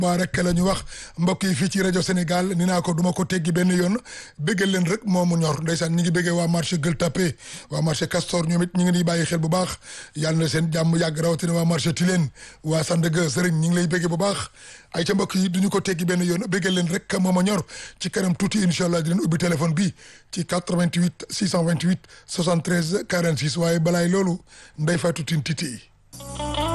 waa rek la ñu wax mbokk yi fii ci rajo Sénégal ni naa ko duma ko teggi benn yoon béggal leen rek moo mu ñor ndeysaan ñi ngi béggee waa marché Gueule Tapée waa marché Castor ñoom it ñi ngi niy bàyyi xel bu baax yàlla na seen jàmm yàgg rawatina waa marché Tilène waa Sandaga Sëriñ ñi ngi lay béggee bu baax ay ca mbokk yi duñu ko teggi benn yoon béggal leen rek moo ma ñor ci kanam tuuti incha allah di leen ubbi téléphone bi ci 88 628 73 46 waaye balaay loolu Ndeye Fatou Tine Titi